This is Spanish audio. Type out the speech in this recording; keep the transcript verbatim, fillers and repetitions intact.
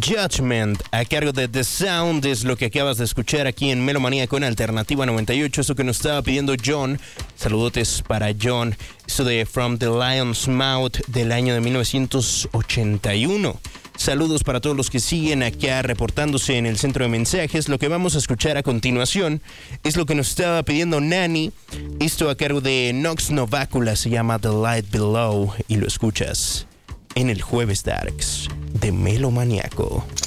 Judgment, a cargo de The Sound, es lo que acabas de escuchar aquí en Melomanía con Alternativa noventa y ocho. Eso que nos estaba pidiendo John. Saludotes para John. Esto de From the Lion's Mouth del año de mil novecientos ochenta y uno. Saludos para todos los que siguen acá reportándose en el centro de mensajes. Lo que vamos a escuchar a continuación es lo que nos estaba pidiendo Nani. Esto a cargo de Nox Novacula, se llama The Light Below y lo escuchas en el Jueves Darks de Melomaniaco.